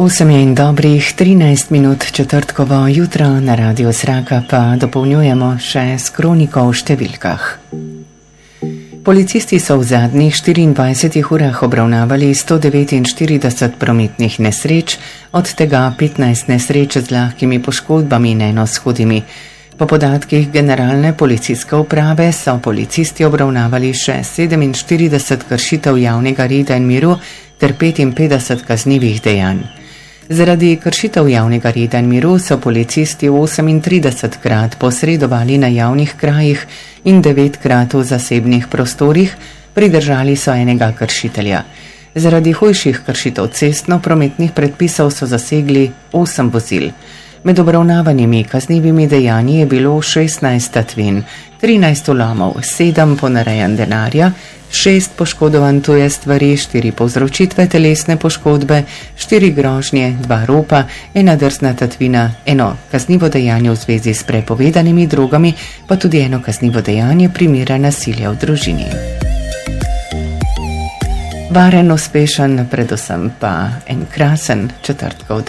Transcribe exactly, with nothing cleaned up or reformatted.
Osem je in dobrih trinajst minut četrtkovo jutro, na Radiu Zraka pa dopolnjujemo še s kroniko v številkah. Policisti so v zadnjih štiriindvajsetih urah obravnavali sto devetinštirideset prometnih nesreč, od tega petnajst nesreč z lahkimi poškodbami in eno s hudimi. Po podatkih Generalne policijske uprave so policisti obravnavali še sedeminštirideset kršitev javnega reda in miru ter petinpetdeset kaznivih dejanj. Zaradi kršitev javnega reda in miru so policisti osemintridesetkrat posredovali na javnih krajih in devetkrat v zasebnih prostorih, pridržali so enega kršitelja. Zaradi hujših kršitev cestno-prometnih predpisov so zasegli osem vozil. Med obravnavanimi kaznivimi dejanji je bilo šestnajst tatvin, trinajst vlomov, sedem ponarejanj denarja, šest poškodovanj tuje stvari, štiri povzročitve telesne poškodbe, štiri grožnje, dva ropa, ena drsna tatvina, eno kaznivo dejanje v zvezi s prepovedanimi drogami, pa tudi eno kaznivo dejanje primera nasilja v družini. Varen, uspešen, predvsem pa en krasen četrtkov dan.